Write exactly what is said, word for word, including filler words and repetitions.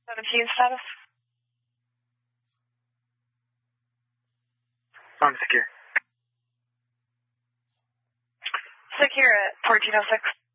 seventeen status. I'm secure. Secure at fourteen oh six.